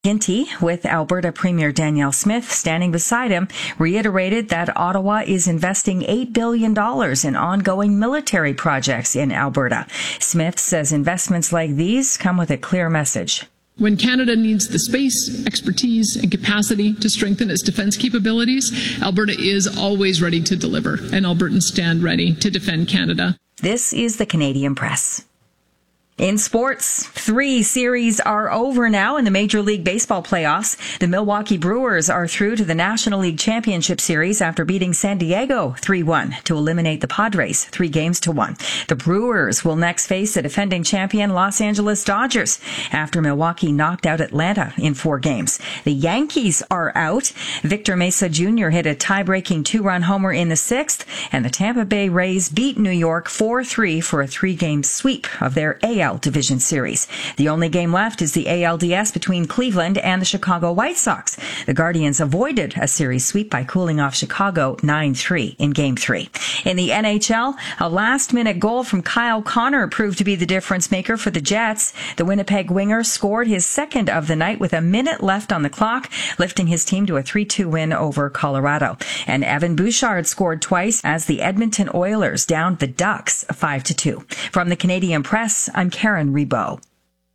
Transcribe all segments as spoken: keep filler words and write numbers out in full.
Ginty, with Alberta Premier Danielle Smith standing beside him, reiterated that Ottawa is investing eight billion dollars in ongoing military projects in Alberta. Smith says investments like these come with a clear message. When Canada needs the space, expertise, and capacity to strengthen its defense capabilities, Alberta is always ready to deliver, and Albertans stand ready to defend Canada. This is the Canadian Press. In sports, three series are over now in the Major League Baseball playoffs. The Milwaukee Brewers are through to the National League Championship Series after beating San Diego three one to eliminate the Padres three games to one. The Brewers will next face the defending champion Los Angeles Dodgers after Milwaukee knocked out Atlanta in four games. The Yankees are out. Victor Mesa Junior hit a tie-breaking two-run homer in the sixth, and the Tampa Bay Rays beat New York four three for a three-game sweep of their A L Division Series. The only game left is the A L D S between Cleveland and the Chicago White Sox. The Guardians avoided a series sweep by cooling off Chicago nine three in Game three. In the N H L, a last-minute goal from Kyle Connor proved to be the difference maker for the Jets. The Winnipeg winger scored his second of the night with a minute left on the clock, lifting his team to a three two win over Colorado. And Evan Bouchard scored twice as the Edmonton Oilers downed the Ducks five to two. From the Canadian Press, I'm Karen Rebo.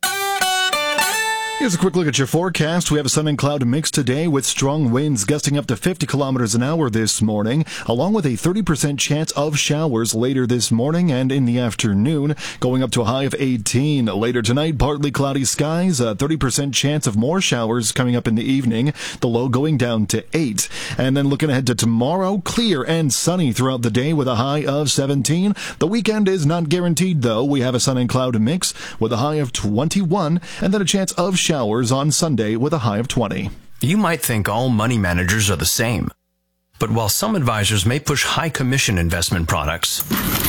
Here's a quick look at your forecast. We have a sun and cloud mix today with strong winds gusting up to fifty kilometers an hour this morning, along with a thirty percent chance of showers later this morning and in the afternoon, going up to a high of eighteen. Later tonight, partly cloudy skies, a thirty percent chance of more showers coming up in the evening, the low going down to eight. And then looking ahead to tomorrow, clear and sunny throughout the day with a high of seventeen. The weekend is not guaranteed, though. We have a sun and cloud mix with a high of twenty-one, and then a chance of showers on Sunday with a high of twenty. You might think all money managers are the same. But while some advisors may push high commission investment products,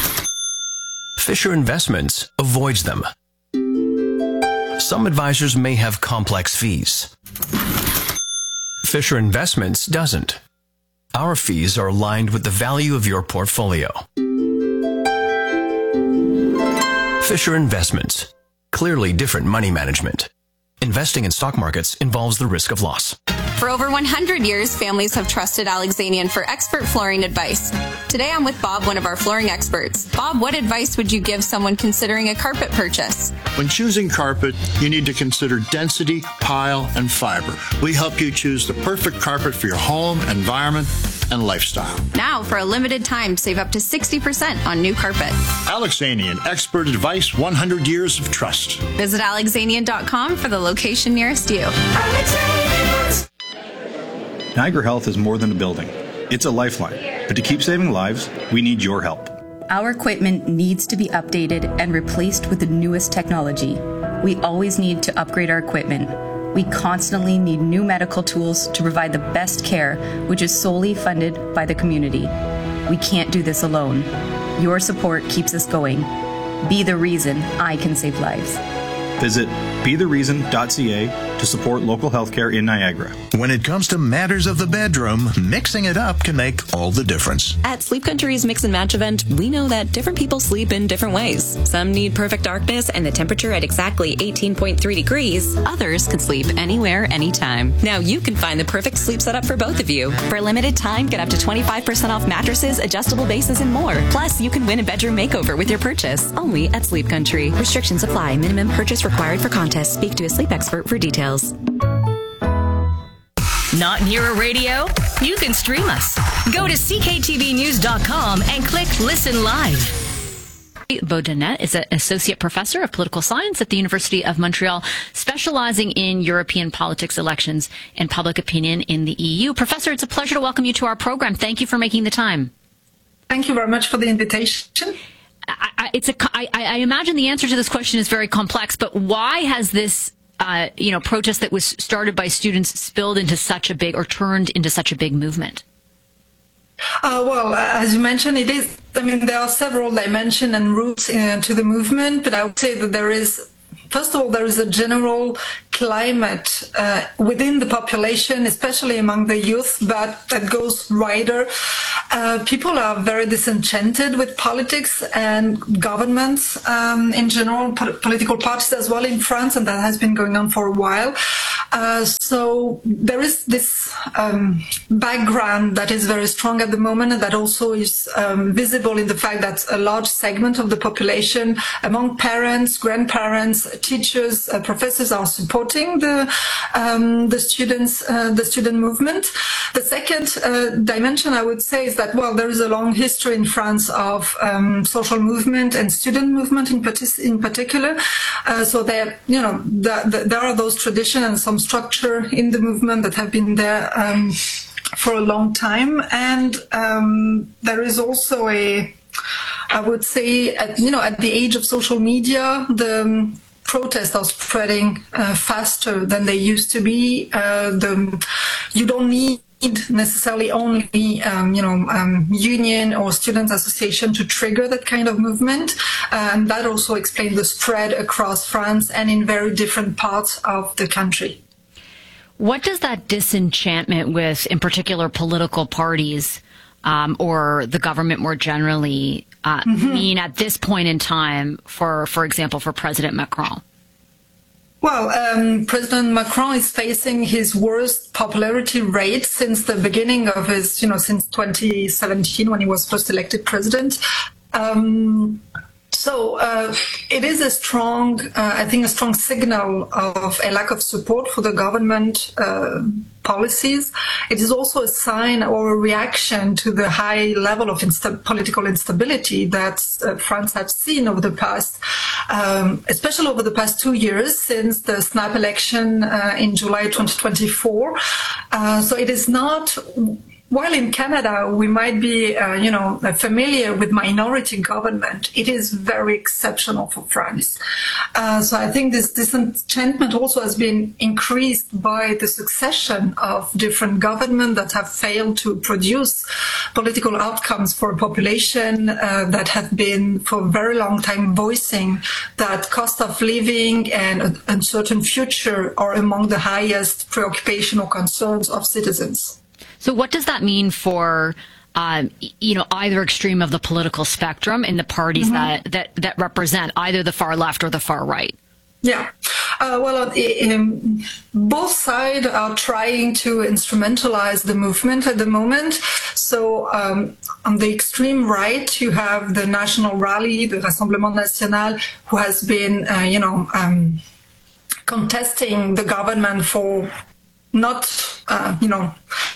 Fisher Investments avoids them. Some advisors may have complex fees. Fisher Investments doesn't. Our fees are aligned with the value of your portfolio. Fisher Investments. Clearly different money management. Investing in stock markets involves the risk of loss. For over one hundred years, families have trusted Alexanian for expert flooring advice. Today I'm with Bob, one of our flooring experts. Bob, what advice would you give someone considering a carpet purchase? When choosing carpet, you need to consider density, pile, and fiber. We help you choose the perfect carpet for your home, environment, and lifestyle. Now, for a limited time, save up to sixty percent on new carpet. Alexanian, expert advice, one hundred years of trust. Visit alexanian dot com for the location nearest you. Niagara Health is more than a building. It's a lifeline. But to keep saving lives, we need your help. Our equipment needs to be updated and replaced with the newest technology. We always need to upgrade our equipment. We constantly need new medical tools to provide the best care, which is solely funded by the community. We can't do this alone. Your support keeps us going. Be the reason I can save lives. Visit be the reason dot c a to support local healthcare in Niagara. When it comes to matters of the bedroom, mixing it up can make all the difference. At Sleep Country's Mix and Match event, we know that different people sleep in different ways. Some need perfect darkness and the temperature at exactly eighteen point three degrees. Others can sleep anywhere, anytime. Now you can find the perfect sleep setup for both of you. For a limited time, get up to twenty-five percent off mattresses, adjustable bases, and more. Plus, you can win a bedroom makeover with your purchase. Only at Sleep Country. Restrictions apply. Minimum purchase required for contest. Speak to a sleep expert for details. Not near a radio? You can stream us. Go to c k t v news dot com and click Listen Live. Beaudennet is an associate professor of political science at the University of Montreal, specializing in European politics, elections, and public opinion in the E U. Professor, it's a pleasure to welcome you to our program. Thank you for making the time. Thank you very much for the invitation. I, I, it's a, I, I imagine the answer to this question is very complex, but why has this uh, you know, protest that was started by students spilled into such a big, or turned into such a big movement? Uh, well, as you mentioned, it is, I mean, there are several dimensions and roots uh, to the movement, but I would say that there is, first of all, there is a general climate uh, within the population, especially among the youth, but that goes wider. Uh, people are very disenchanted with politics and governments um, in general, po- political parties as well in France, and that has been going on for a while. Uh, so there is this um, background that is very strong at the moment, and that also is um, visible in the fact that a large segment of the population, among parents, grandparents, teachers, uh, professors, are supporting the um, the students, uh, the student movement. The second uh, dimension, I would say, is that, well, there is a long history in France of um, social movement and student movement in, partic- in particular. Uh, so there, you know, the, the, there are those traditions and some structure in the movement that have been there um, for a long time. And um, there is also a, I would say, at, you know, at the age of social media, the um, protests are spreading uh, faster than they used to be. Uh, the, you don't need necessarily only, um, you know, um, union or students association to trigger that kind of movement. Uh, and that also explains the spread across France and in very different parts of the country. What does that disenchantment with, in particular, political parties um, or the government more generally uh, mm-hmm. mean at this point in time for, for example, for President Macron? Well, um, President Macron is facing his worst popularity rate since the beginning of his, you know, since twenty seventeen when he was first elected president. Um, so uh, it is a strong, uh, I think, a strong signal of a lack of support for the government uh, policies. It is also a sign or a reaction to the high level of insta- political instability that uh, France has seen over the past, um, especially over the past two years since the snap election uh, in July twenty twenty-four. Uh, so it is not. While in Canada we might be, uh, you know, familiar with minority government, it is very exceptional for France. Uh, so I think this disenchantment also has been increased by the succession of different governments that have failed to produce political outcomes for a population uh, that have been for a very long time voicing that cost of living and an uncertain future are among the highest preoccupation or concerns of citizens. So what does that mean for, um, you know, either extreme of the political spectrum in the parties mm-hmm. that, that, that represent either the far left or the far right? Yeah. Uh, well, um, both sides are trying to instrumentalize the movement at the moment. So um, on the extreme right, you have the National Rally, the Rassemblement National, who has been, uh, you know, um, contesting the government for not, uh, you know,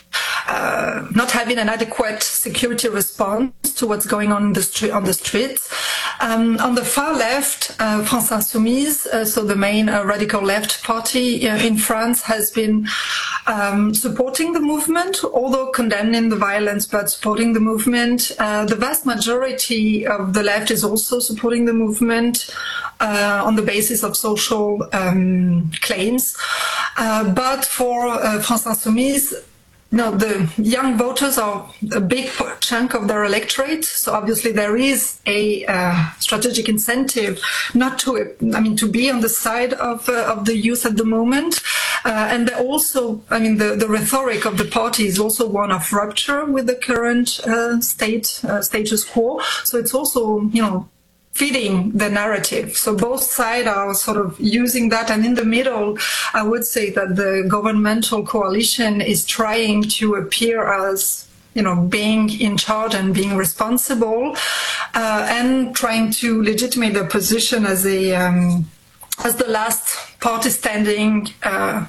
Uh, not having an adequate security response to what's going on in the street, on the streets. Um, on the far left, uh, France Insoumise, uh, so the main uh, radical left party uh, in France, has been um, supporting the movement, although condemning the violence, but supporting the movement. Uh, the vast majority of the left is also supporting the movement uh, on the basis of social um, claims. Uh, but for uh, France Insoumise, no, the young voters are a big chunk of their electorate. So obviously there is a uh, strategic incentive not to, I mean, to be on the side of uh, of the youth at the moment. Uh, and also, I mean, the, the rhetoric of the party is also one of rupture with the current uh, state uh, status quo. So it's also, you know, feeding the narrative. So both sides are sort of using that. And in the middle, I would say that the governmental coalition is trying to appear as, you know, being in charge and being responsible, uh, and trying to legitimate their position as a, um, as the last party standing, uh,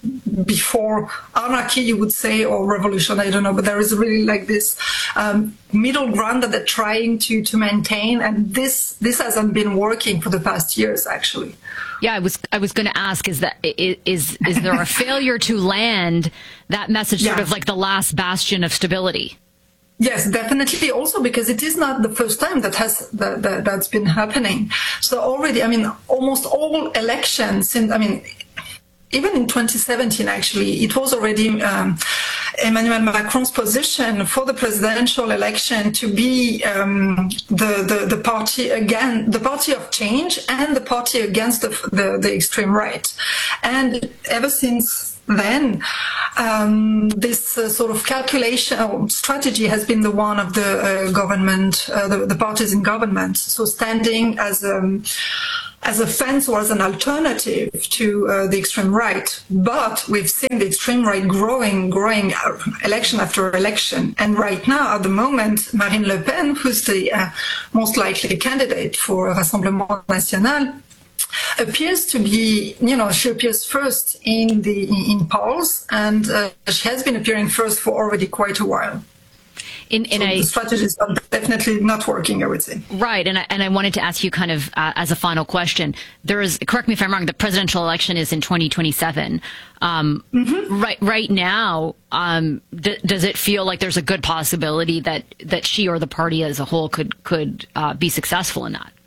before anarchy, you would say, or revolution, I don't know, but there is really like this um, middle ground that they're trying to to maintain, and this this hasn't been working for the past years, actually. Yeah, I was I was going to ask, is that is is there a failure to land that message, sort yeah. of like the last bastion of stability? Yes, definitely. Also because it is not the first time that has that, that that's been happening. So already, I mean, almost all elections, in, I mean. Even in twenty seventeen, actually, it was already um, Emmanuel Macron's position for the presidential election to be um, the, the the party again, the party of change, and the party against the the, the extreme right. And ever since then, um, this uh, sort of calculation or strategy has been the one of the uh, government, uh, the, the parties in government. So standing as a, as a fence or as an alternative to uh, the extreme right. But we've seen the extreme right growing, growing election after election. And right now, at the moment, Marine Le Pen, who's the uh, most likely candidate for Rassemblement National, appears to be, you know, she appears first in the in polls, and uh, she has been appearing first for already quite a while. In, in so a, the strategies are definitely not working, I would say. Right, and I, and I wanted to ask you kind of uh, as a final question. There is, correct me if I'm wrong, the presidential election is in twenty twenty-seven. Um, mm-hmm. Right, right now, um, th- does it feel like there's a good possibility that that she or the party as a whole could could uh, be successful in that?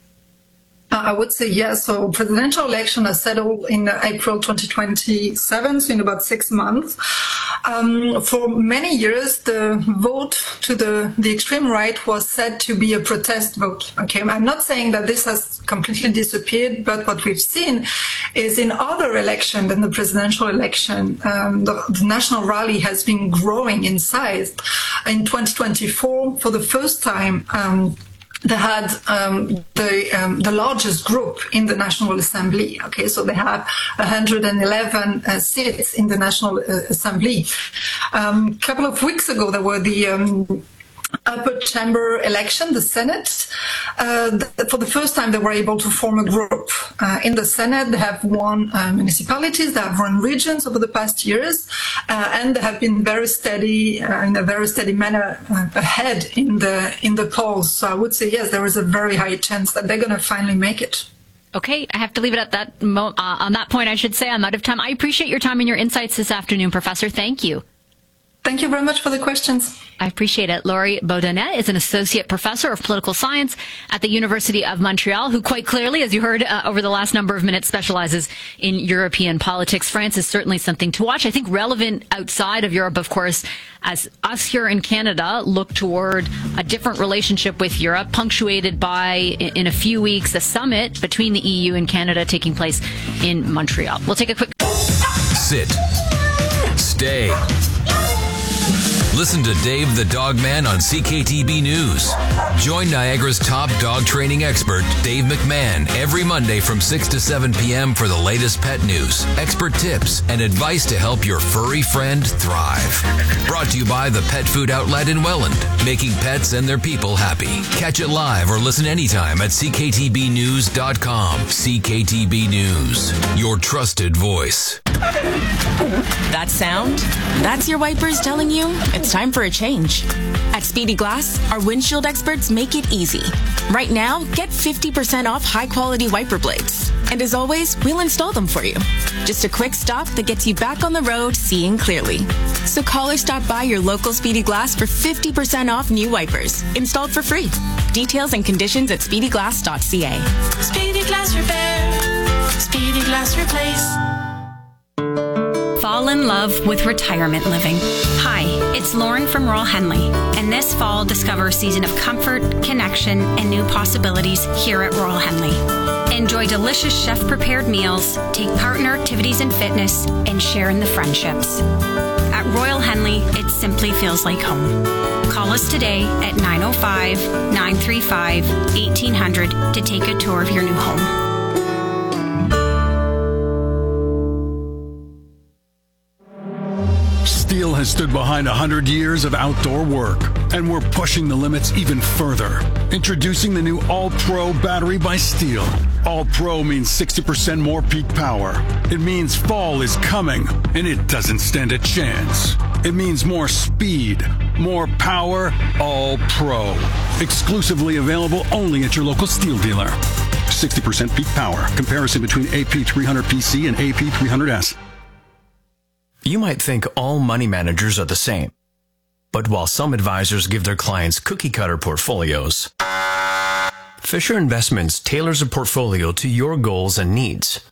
I would say yes. So presidential election is settled in April twenty twenty-seven, so in about six months. Um, for many years, the vote to the, the extreme right was said to be a protest vote. Okay, I'm not saying that this has completely disappeared, but what we've seen is in other elections than the presidential election, um, the, the national rally has been growing in size. In twenty twenty-four, for the first time, um, they had um, the um, the largest group in the National Assembly. Okay, so they have one hundred eleven uh, seats in the National uh, Assembly. Um, a couple of weeks ago, there were the um, upper chamber election, the Senate. Uh, th- for the first time, they were able to form a group. Uh, in the Senate, they have won uh, municipalities, they have run regions over the past years, uh, and they have been very steady, uh, in a very steady manner uh, ahead in the in the polls. So I would say, yes, there is a very high chance that they're going to finally make it. Okay, I have to leave it at that. Mo- uh, on that point, I should say I'm out of time. I appreciate your time and your insights this afternoon, Professor. Thank you. Thank you very much for the questions. I appreciate it. Laurie Beaudonet is an associate professor of political science at the University of Montreal, who quite clearly, as you heard uh, over the last number of minutes, specializes in European politics. France is certainly something to watch. I think relevant outside of Europe, of course, as us here in Canada look toward a different relationship with Europe, punctuated by, in a few weeks, a summit between the E U and Canada taking place in Montreal. We'll take a quick... Sit. Stay. Listen to Dave the Dog Man on C K T B News. Join Niagara's top dog training expert, Dave McMahon, every Monday from six to seven p.m. for the latest pet news, expert tips, and advice to help your furry friend thrive. Brought to you by the Pet Food Outlet in Welland, making pets and their people happy. Catch it live or listen anytime at c k t b news dot com. C K T B News, your trusted voice. That sound? That's your wipers telling you it's time for a change. At Speedy Glass, our windshield experts make it easy. Right now, get fifty percent off high-quality wiper blades. And as always, we'll install them for you. Just a quick stop that gets you back on the road seeing clearly. So call or stop by your local Speedy Glass for fifty percent off new wipers, installed for free. Details and conditions at speedy glass dot c a. Speedy Glass Repair. Speedy Glass Replace. Fall in love with retirement living. Hi, it's Lauren from Royal Henley, and this fall discover a season of comfort, connection, and new possibilities here at Royal Henley. Enjoy delicious chef-prepared meals, take part in our activities and fitness, and share in the friendships. At Royal Henley, it simply feels like home. Call us today at nine oh five, nine three five, eighteen hundred to take a tour of your new home. Steel has stood behind one hundred years of outdoor work, and we're pushing the limits even further. Introducing the new All-Pro battery by Steel. All-Pro means sixty percent more peak power. It means fall is coming, and it doesn't stand a chance. It means more speed, more power, All-Pro. Exclusively available only at your local Steel dealer. sixty percent peak power. Comparison between A P three hundred P C and A P three hundred S. You might think all money managers are the same. But while some advisors give their clients cookie-cutter portfolios, Fisher Investments tailors a portfolio to your goals and needs.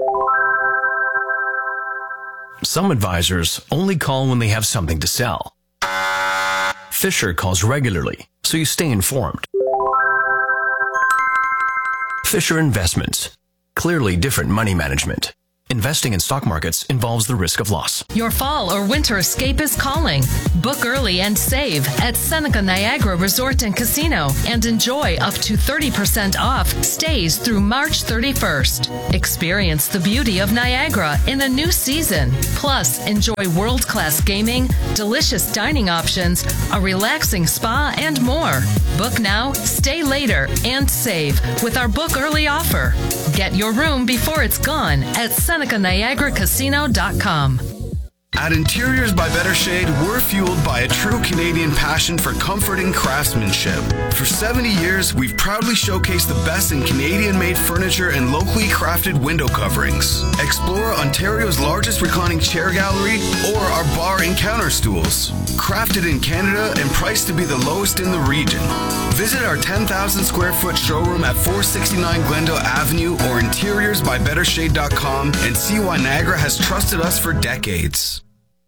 Some advisors only call when they have something to sell. Fisher calls regularly, so you stay informed. Fisher Investments. Clearly different money management. Investing in stock markets involves the risk of loss. Your fall or winter escape is calling. Book early and save at Seneca Niagara Resort and Casino and enjoy up to thirty percent off stays through March thirty-first. Experience the beauty of Niagara in a new season. Plus, enjoy world-class gaming, delicious dining options, a relaxing spa, and more. Book now, stay later, and save with our book early offer. Get your room before it's gone at Seneca Niagara Casino dot com. At Interiors by Better Shade, we're fueled by a true Canadian passion for comforting craftsmanship. For seventy years, we've proudly showcased the best in Canadian-made furniture and locally crafted window coverings. Explore Ontario's largest reclining chair gallery or our bar and counter stools. Crafted in Canada and priced to be the lowest in the region. Visit our ten thousand square foot showroom at four sixty-nine Glendale Avenue or interiors by better shade dot com and see why Niagara has trusted us for decades.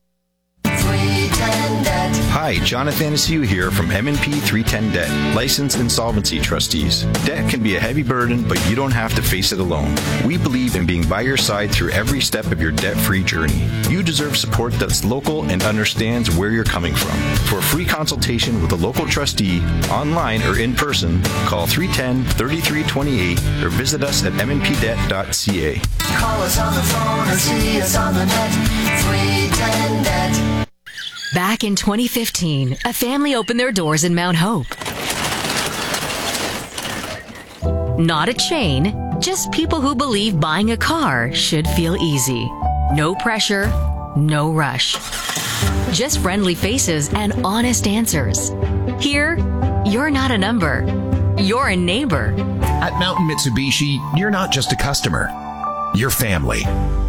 Hi, Jonathan Asiu here from M and P three ten Debt, licensed insolvency trustees. Debt can be a heavy burden, but you don't have to face it alone. We believe in being by your side through every step of your debt-free journey. You deserve support that's local and understands where you're coming from. For a free consultation with a local trustee, online or in person, call three one zero, three three two eight or visit us at m n p debt dot c a. Call us on the phone or see us on the net. three ten Debt. Back in twenty fifteen, a family opened their doors in Mount Hope. Not a chain, just people who believe buying a car should feel easy. No pressure, no rush. Just friendly faces and honest answers. Here, you're not a number. You're a neighbor. At Mountain Mitsubishi, you're not just a customer. You're family.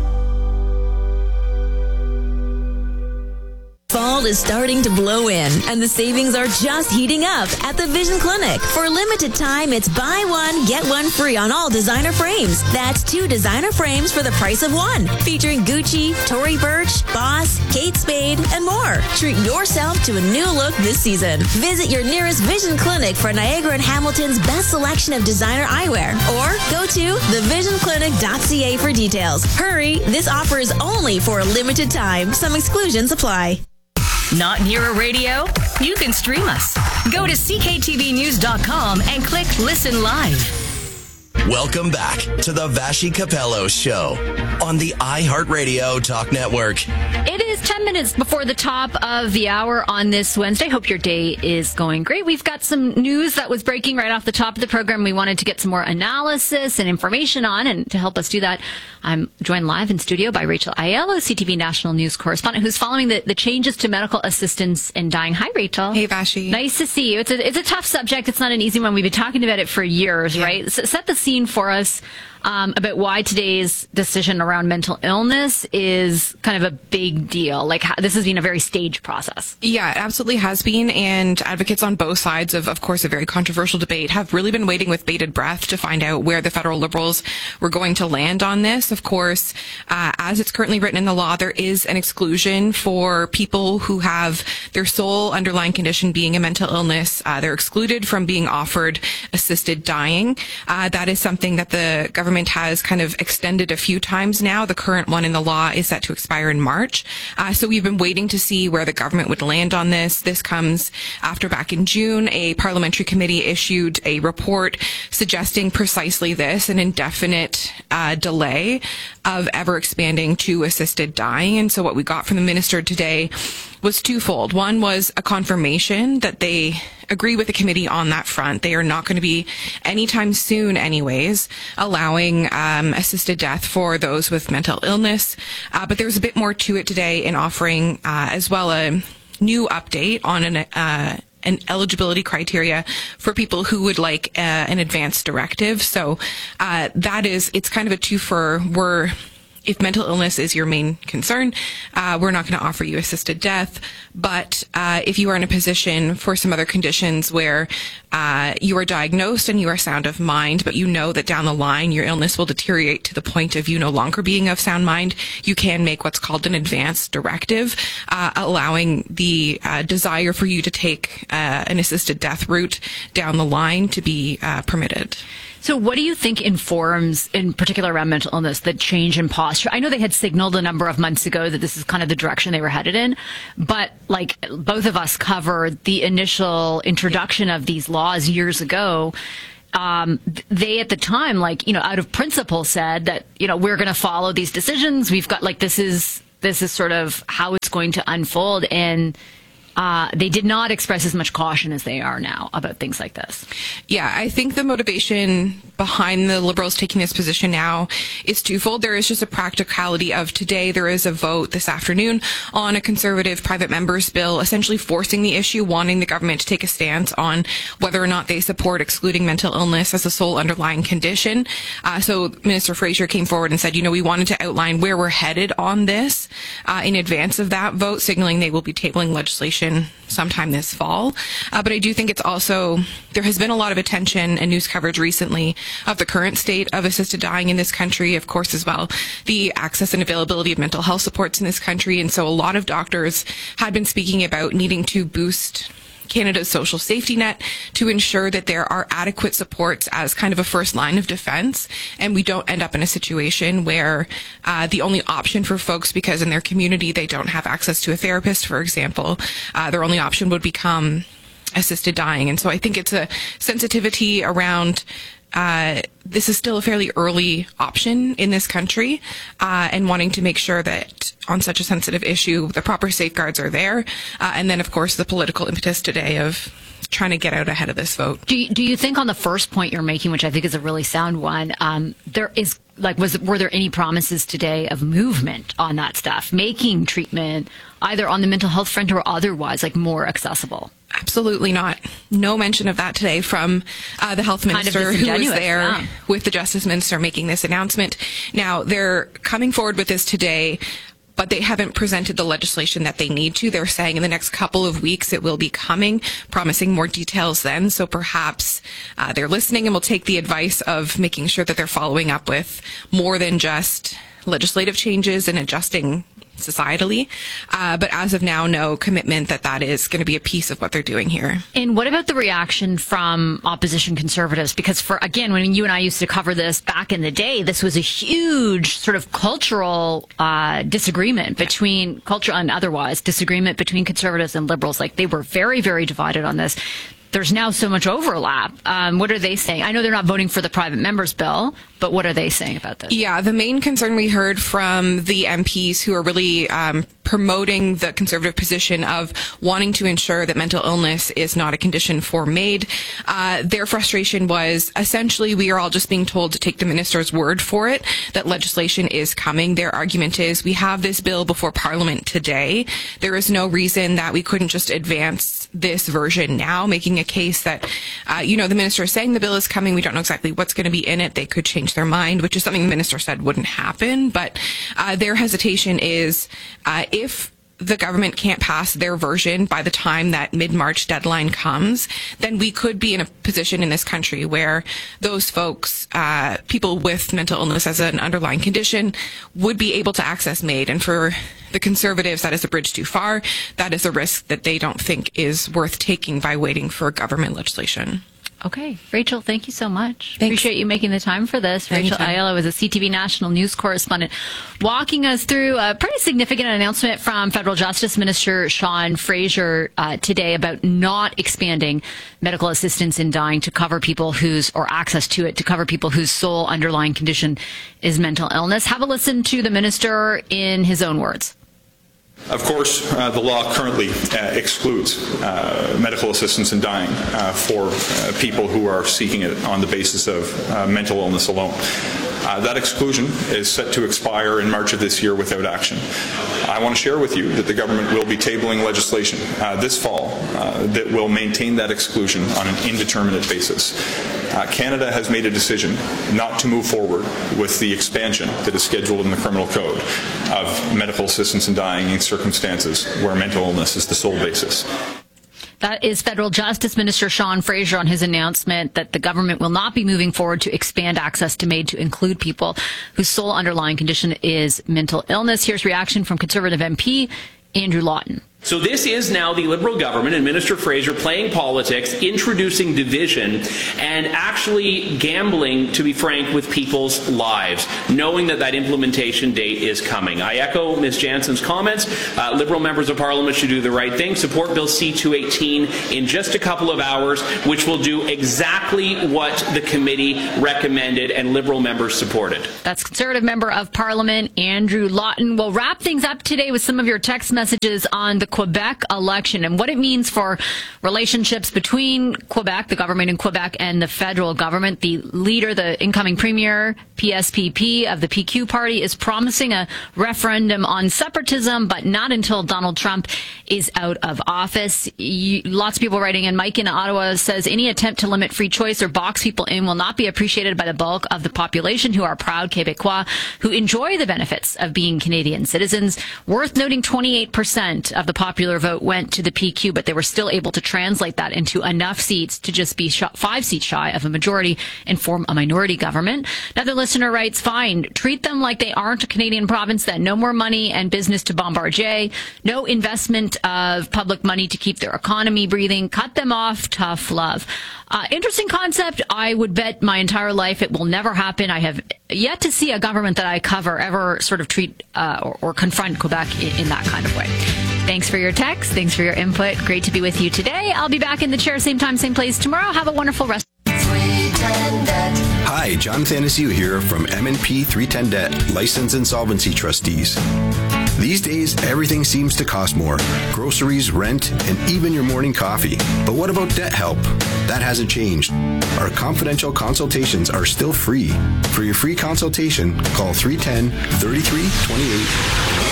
Fall is starting to blow in, and the savings are just heating up at the Vision Clinic. For a limited time, it's buy one, get one free on all designer frames. That's two designer frames for the price of one, featuring Gucci, Tory Burch, Boss, Kate Spade, and more. Treat yourself to a new look this season. Visit your nearest Vision Clinic for Niagara and Hamilton's best selection of designer eyewear, or go to the vision clinic dot c a for details. Hurry, this offer is only for a limited time. Some exclusions apply. Not near a radio? You can stream us. Go to c k t v news dot com and click Listen Live. Welcome back to the Vashi Capello Show on the iHeartRadio Talk Network. It is ten minutes before the top of the hour on this Wednesday. Hope your day is going great. We've got some news that was breaking right off the top of the program. We wanted to get some more analysis and information on, and to help us do that, I'm joined live in studio by Rachel Aiello, C T V National News correspondent, who's following the, the changes to medical assistance in dying. Hi, Rachel. Hey, Vashi. Nice to see you. It's a, it's a tough subject. It's not an easy one. We've been talking about it for years, yeah. right? So set the scene for us um, about why today's decision around mental illness is kind of a big deal. Like, how, this has been a very staged process. Yeah, it absolutely has been. And advocates on both sides of, of course, a very controversial debate have really been waiting with bated breath to find out where the federal Liberals were going to land on this. Of course, uh, as it's currently written in the law, there is an exclusion for people who have their sole underlying condition being a mental illness. Uh, they're excluded from being offered assisted dying. Uh, that is something that the government has kind of extended a few times now. The current one in the law is set to expire in March. Uh, so we've been waiting to see where the government would land on this. This comes after back in June, a parliamentary committee issued a report suggesting precisely this, an indefinite uh, delay of ever expanding to assisted dying. And so what we got from the minister today was twofold. One was a confirmation that they agree with the committee on that front. They are not going to be anytime soon anyways allowing um, assisted death for those with mental illness. Uh, but there was a bit more to it today in offering uh, as well a new update on an uh, an eligibility criteria for people who would like uh, an advance directive. So uh, that is, it's kind of a twofer. We're If mental illness is your main concern, uh, we're not going to offer you assisted death. But uh, if you are in a position for some other conditions where uh, you are diagnosed and you are sound of mind, but you know that down the line your illness will deteriorate to the point of you no longer being of sound mind, you can make what's called an advance directive, uh, allowing the uh, desire for you to take uh, an assisted death route down the line to be uh, permitted. So what do you think informs, in particular around mental illness, the change in posture? I know they had signaled a number of months ago that this is kind of the direction they were headed in, but like both of us covered the initial introduction of these laws years ago. Um, they at the time, like, you know, out of principle said that, you know, we're going to follow these decisions. We've got like, this is, this is sort of how it's going to unfold. And Uh, they did not express as much caution as they are now about things like this. Yeah, I think the motivation behind the Liberals taking this position now is twofold. There is just a practicality of today. There is a vote this afternoon on a Conservative private member's bill, essentially forcing the issue, wanting the government to take a stance on whether or not they support excluding mental illness as a sole underlying condition. Uh, so Minister Fraser came forward and said, you know, we wanted to outline where we're headed on this uh, in advance of that vote, signaling they will be tabling legislation sometime this fall. Uh, but I do think it's also, there has been a lot of attention and news coverage recently of the current state of assisted dying in this country, of course, as well, the access and availability of mental health supports in this country. And so a lot of doctors had been speaking about needing to boost Canada's social safety net to ensure that there are adequate supports as kind of a first line of defense, and we don't end up in a situation where uh, the only option for folks, because in their community they don't have access to a therapist, for example, uh, their only option would become assisted dying. And so I think it's a sensitivity around Uh, this is still a fairly early option in this country, uh, and wanting to make sure that on such a sensitive issue, the proper safeguards are there. Uh, and then, of course, the political impetus today of trying to get out ahead of this vote. Do you, do you think on the first point you're making, which I think is a really sound one, um, there is like, was were there any promises today of movement on that stuff, making treatment either on the mental health front or otherwise, like more accessible? Absolutely not. No mention of that today from uh, the health minister kind of who was there yeah. with the justice minister making this announcement. Now, they're coming forward with this today, but they haven't presented the legislation that they need to. They're saying in the next couple of weeks it will be coming, promising more details then. So perhaps uh, they're listening and will take the advice of making sure that they're following up with more than just legislative changes and adjusting societally. Uh, but as of now, no commitment that that is going to be a piece of what they're doing here. And what about the reaction from opposition Conservatives? Because for, again, when you and I used to cover this back in the day, this was a huge sort of cultural uh, disagreement between, culture and otherwise, disagreement between Conservatives and Liberals. Like, they were very, very divided on this. There's now so much overlap. Um, what are they saying? I know they're not voting for the private members bill, but what are they saying about this? Yeah, the main concern we heard from the M Ps who are really um, promoting the Conservative position of wanting to ensure that mental illness is not a condition for MAID. Uh, their frustration was essentially we are all just being told to take the minister's word for it, that legislation is coming. Their argument is we have this bill before Parliament today. There is no reason that we couldn't just advance this version now, making a case that, uh, you know, the minister is saying the bill is coming. We don't know exactly what's going to be in it. They could change their mind, which is something the minister said wouldn't happen. But uh, their hesitation is uh, if the government can't pass their version by the time that mid-March deadline comes, then we could be in a position in this country where those folks, uh, people with mental illness as an underlying condition, would be able to access MAID. And for the Conservatives, that is a bridge too far. That is a risk that they don't think is worth taking by waiting for government legislation. Okay. Rachel, thank you so much. Thanks. Appreciate you making the time for this. Rachel Ayala was a C T V national news correspondent walking us through a pretty significant announcement from Federal Justice Minister Sean Fraser uh, today about not expanding medical assistance in dying to cover people whose, or access to it, to cover people whose sole underlying condition is mental illness. Have a listen to the minister in his own words. Of course, uh, the law currently uh, excludes uh, medical assistance in dying uh, for uh, people who are seeking it on the basis of uh, mental illness alone. Uh, that exclusion is set to expire in March of this year without action. I want to share with you that the government will be tabling legislation uh, this fall uh, that will maintain that exclusion on an indeterminate basis. Uh, Canada has made a decision not to move forward with the expansion that is scheduled in the Criminal Code of medical assistance in dying in circumstances where mental illness is the sole basis. That is Federal Justice Minister Sean Fraser on his announcement that the government will not be moving forward to expand access to MAID to include people whose sole underlying condition is mental illness. Here's reaction from Conservative M P Andrew Lawton. So this is now the Liberal government and Minister Fraser playing politics, introducing division, and actually gambling, to be frank, with people's lives, knowing that that implementation date is coming. I echo Miz Jansen's comments. Uh, Liberal members of Parliament should do the right thing. Support Bill C two eighteen in just a couple of hours, which will do exactly what the committee recommended and Liberal members supported. That's Conservative Member of Parliament Andrew Lawton. We'll wrap things up today with some of your text messages on the Quebec election and what it means for relationships between Quebec, the government in Quebec, and the federal government. The leader, the incoming premier, P S P P of the P Q party, is promising a referendum on separatism, but not until Donald Trump is out of office. You, lots of people writing in. Mike in Ottawa says any attempt to limit free choice or box people in will not be appreciated by the bulk of the population who are proud Québécois, who enjoy the benefits of being Canadian citizens. Worth noting, twenty-eight percent of the popular vote went to the P Q, but they were still able to translate that into enough seats to just be sh- five seats shy of a majority and form a minority government. Another listener writes, fine, treat them like they aren't a Canadian province, then no more money and business to Bombardier, no investment of public money to keep their economy breathing, cut them off, tough love. Uh, interesting concept. I would bet my entire life it will never happen. I have yet to see a government that I cover ever sort of treat uh, or, or confront Quebec in, in that kind of way. Thanks for your text. Thanks for your input. Great to be with you today. I'll be back in the chair, same time, same place tomorrow. Have a wonderful rest. Hi, Jonathan Anaciu here from M and P three ten Debt, License Insolvency Trustees. These days, everything seems to cost more. Groceries, rent, and even your morning coffee. But what about debt help? That hasn't changed. Our confidential consultations are still free. For your free consultation, call three one zero, three three two eight.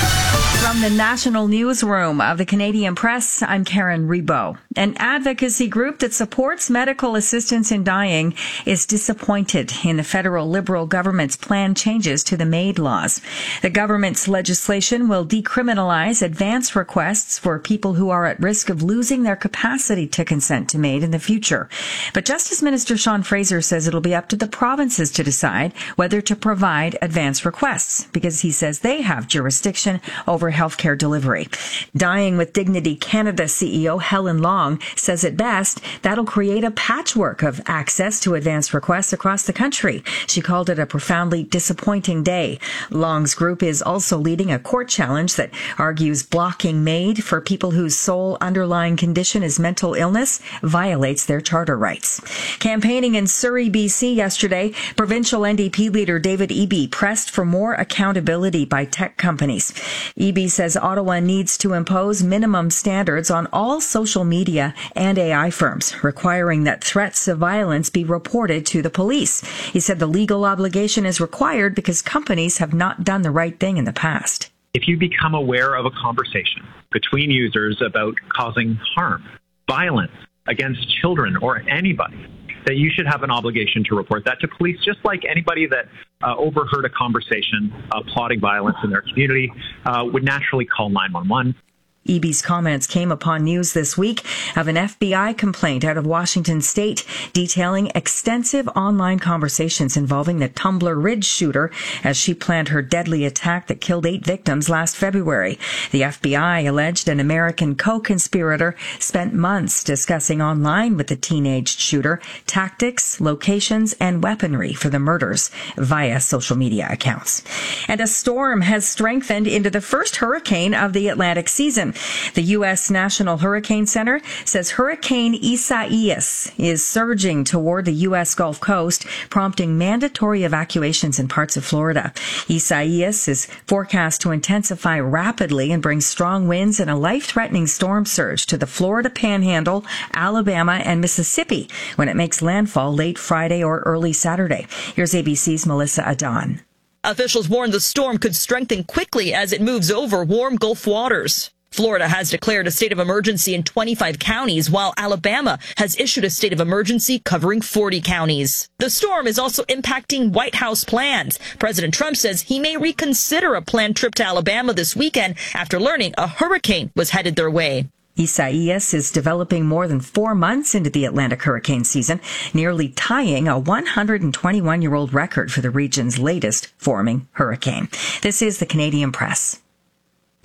From the National Newsroom of the Canadian Press, I'm Karen Rebo. An advocacy group that supports medical assistance in dying is disappointed in the federal Liberal government's planned changes to the MAID laws. The government's legislation will decriminalize advance requests for people who are at risk of losing their capacity to consent to MAID in the future. But Justice Minister Sean Fraser says it'll be up to the provinces to decide whether to provide advance requests, because he says they have jurisdiction over healthcare delivery. Dying with Dignity Canada C E O Helen Long says at best that'll create a patchwork of access to advance requests across the country. She called it a profoundly disappointing day. Long's group is also leading a court challenge that argues blocking MAID for people whose sole underlying condition is mental illness violates their charter rights. Campaigning in Surrey, B C yesterday, provincial N D P leader David Eby pressed for more accountability by tech companies. Eby says Ottawa needs to impose minimum standards on all social media and A I firms, requiring that threats of violence be reported to the police. He said the legal obligation is required because companies have not done the right thing in the past. If you become aware of a conversation between users about causing harm, violence against children or anybody, that you should have an obligation to report that to police, just like anybody that uh, overheard a conversation uh, plotting violence in their community uh, would naturally call nine one one. Eby's comments came upon news this week of an F B I complaint out of Washington State detailing extensive online conversations involving the Tumbler Ridge shooter as she planned her deadly attack that killed eight victims last February. The F B I alleged an American co-conspirator spent months discussing online with the teenage shooter tactics, locations, and weaponry for the murders via social media accounts. And a storm has strengthened into the first hurricane of the Atlantic season. The U S National Hurricane Center says Hurricane Isaias is surging toward the U S Gulf Coast, prompting mandatory evacuations in parts of Florida. Isaias is forecast to intensify rapidly and bring strong winds and a life-threatening storm surge to the Florida Panhandle, Alabama, and Mississippi when it makes landfall late Friday or early Saturday. Here's A B C's Melissa Adon. Officials warn the storm could strengthen quickly as it moves over warm Gulf waters. Florida has declared a state of emergency in twenty-five counties, while Alabama has issued a state of emergency covering forty counties. The storm is also impacting White House plans. President Trump says he may reconsider a planned trip to Alabama this weekend after learning a hurricane was headed their way. Isaias is developing more than four months into the Atlantic hurricane season, nearly tying a one hundred twenty-one-year-old record for the region's latest forming hurricane. This is the Canadian Press.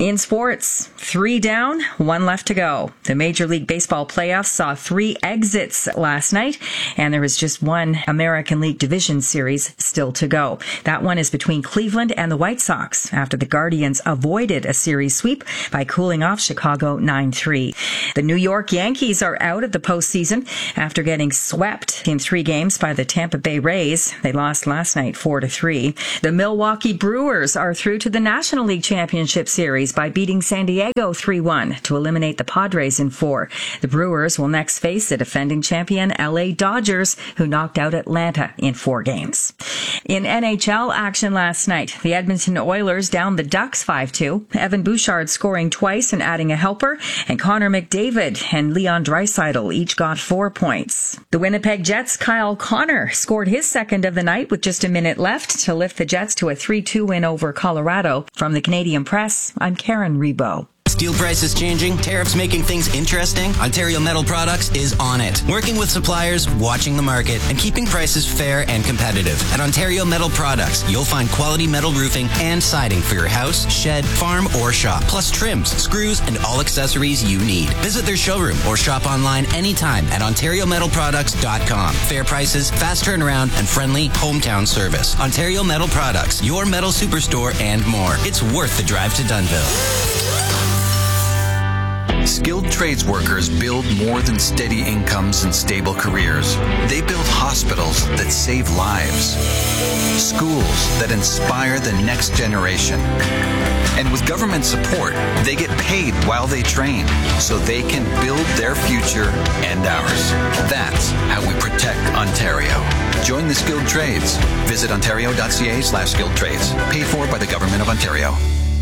In sports, three down, one left to go. The Major League Baseball playoffs saw three exits last night, and there was just one American League Division Series still to go. That one is between Cleveland and the White Sox after the Guardians avoided a series sweep by cooling off Chicago nine three. The New York Yankees are out of the postseason after getting swept in three games by the Tampa Bay Rays. They lost last night four to three. The Milwaukee Brewers are through to the National League Championship Series by beating San Diego three one to eliminate the Padres in four. The Brewers will next face the defending champion L A Dodgers, who knocked out Atlanta in four games. In N H L action last night, the Edmonton Oilers downed the Ducks five two. Evan Bouchard scoring twice and adding a helper, and Connor McDavid and Leon Draisaitl each got four points. The Winnipeg Jets' Kyle Connor scored his second of the night with just a minute left to lift the Jets to a three two win over Colorado. From the Canadian Press, I'm Karen Rebo. Steel prices changing, tariffs making things interesting. Ontario Metal Products is on it. Working with suppliers, watching the market, and keeping prices fair and competitive. At Ontario Metal Products, you'll find quality metal roofing and siding for your house, shed, farm, or shop. Plus trims, screws, and all accessories you need. Visit their showroom or shop online anytime at ontario metal products dot com. Fair prices, fast turnaround, and friendly hometown service. Ontario Metal Products, your metal superstore and more. It's worth the drive to Dunnville. Skilled trades workers build more than steady incomes and stable careers. They build hospitals that save lives, schools that inspire the next generation. And with government support, they get paid while they train so they can build their future and ours. That's how we protect Ontario. Join the skilled trades. Visit ontario.ca slash skilled trades. Paid for by the Government of Ontario.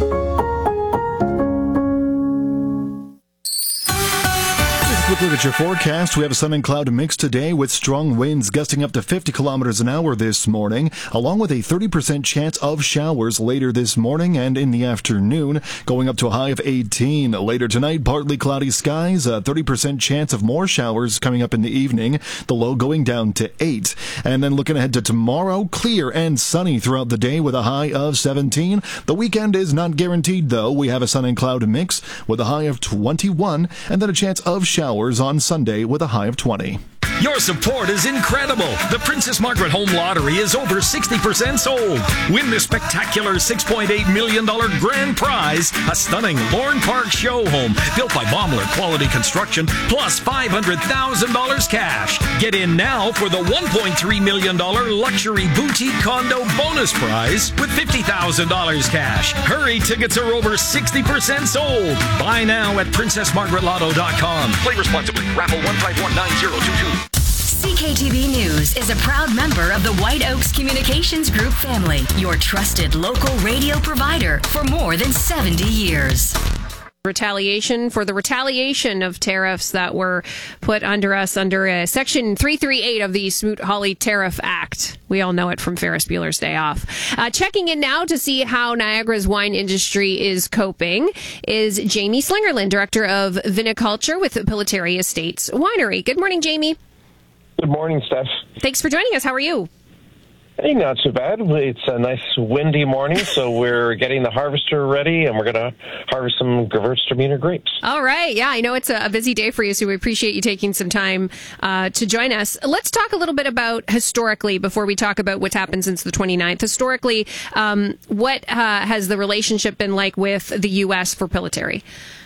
Quick look at your forecast. We have a sun and cloud mix today with strong winds gusting up to fifty kilometers an hour this morning, along with a thirty percent chance of showers later this morning and in the afternoon, going up to a high of eighteen. Later tonight, partly cloudy skies, a thirty percent chance of more showers coming up in the evening, the low going down to eight. And then looking ahead to tomorrow, clear and sunny throughout the day with a high of seventeen. The weekend is not guaranteed, though. We have a sun and cloud mix with a high of twenty-one, and then a chance of showers on Sunday with a high of twenty. Your support is incredible. The Princess Margaret Home Lottery is over sixty percent sold. Win the spectacular six point eight million dollars grand prize, a stunning Lorne Park show home built by Baumler Quality Construction, plus five hundred thousand dollars cash. Get in now for the one point three million dollars luxury boutique condo bonus prize with fifty thousand dollars cash. Hurry, tickets are over sixty percent sold. Buy now at princess margaret lotto dot com. Play responsibly. Raffle one five one nine zero two two. C K T V News is a proud member of the White Oaks Communications Group family, your trusted local radio provider for more than seventy years. Retaliation for the retaliation of tariffs that were put under us under uh, Section three thirty-eight of the Smoot-Hawley Tariff Act. We all know it from Ferris Bueller's Day Off. Uh, checking in now to see how Niagara's wine industry is coping is Jamie Slingerland, Director of Viniculture with Pillitteri Estates Winery. Good morning, Jamie. Good morning, Steph. Thanks for joining us. How are you? Hey, not too bad. It's a nice windy morning, so we're getting the harvester ready, and we're going to harvest some Gewürztraminer grapes. All right. Yeah, I know it's a busy day for you, so we appreciate you taking some time uh, to join us. Let's talk a little bit about historically before we talk about what's happened since the twenty-ninth. Historically, um, what uh, has the relationship been like with the U S for Pillitteri?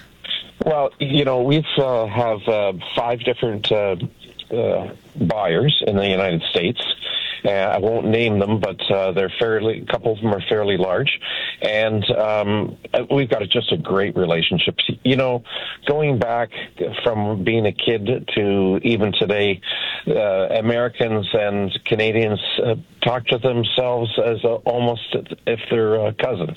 Well, you know, we uh, have uh, five different uh, uh, buyers in the United States. Uh, I won't name them, but uh, they're fairly. A couple of them are fairly large, and um, we've got a, just a great relationship. You know, going back from being a kid to even today, uh, Americans and Canadians uh, talk to themselves as uh, almost if they're uh, cousins.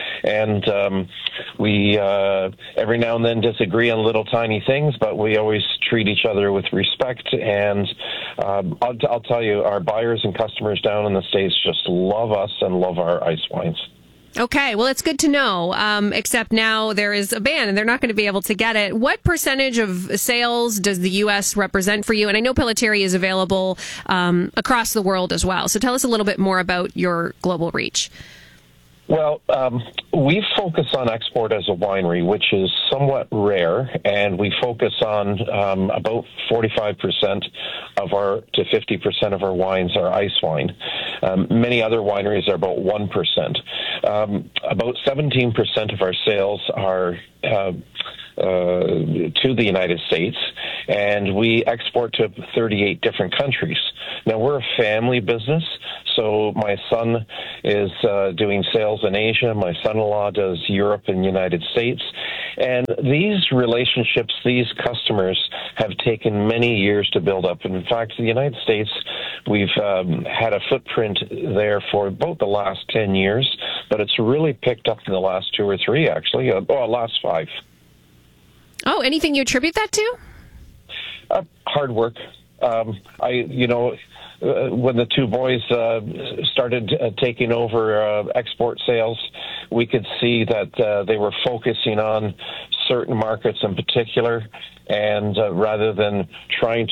And um, we uh, every now and then disagree on little tiny things, but we always treat each other with respect. And um, I'll, I'll tell you, our buyers and customers down in the States just love us and love our ice wines. Okay, well, it's good to know, um, except now there is a ban and they're not going to be able to get it. What percentage of sales does the U S represent for you? And I know Pillitteri is available um, across the world as well. So tell us a little bit more about your global reach. Well, um, we focus on export as a winery, which is somewhat rare, and we focus on um, about forty-five percent of our to fifty percent of our wines are ice wine. Um, many other wineries are about one percent. Um, about seventeen percent of our sales are uh, uh, to the United States, and we export to thirty-eight different countries. Now, we're a family business, so my son is uh, doing sales in Asia. My son-in-law does Europe and United States. And these relationships, these customers, have taken many years to build up. And in fact, the United States, we've um, had a footprint there for about the last ten years, but it's really picked up in the last two or three, actually, uh, oh, last five. Oh, anything you attribute that to? Uh, hard work. Um, I, you know, uh, when the two boys uh, started uh, taking over uh, export sales, we could see that uh, they were focusing on certain markets in particular, and uh, rather than trying